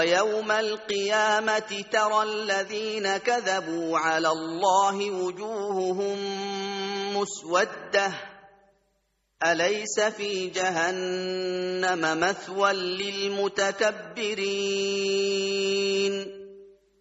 ويوم القيامة ترى الذين كذبوا على الله وجوههم مسودة أليس في جهنم مثوى للمتكبرين